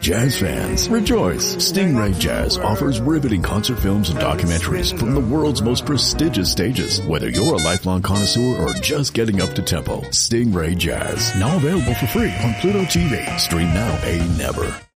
Jazz fans, rejoice! Stingray Jazz offers riveting concert films and documentaries from the world's most prestigious stages. Whether you're a lifelong connoisseur or just getting up to tempo, Stingray Jazz, now available for free on Pluto TV. Stream now, pay never.